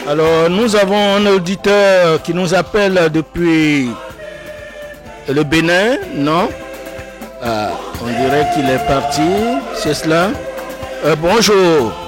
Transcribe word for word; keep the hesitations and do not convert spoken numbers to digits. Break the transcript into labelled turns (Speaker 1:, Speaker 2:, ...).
Speaker 1: Alors, nous avons un auditeur qui nous appelle depuis le Bénin, non? Ah, on dirait qu'il est parti, c'est cela. Euh, bonjour.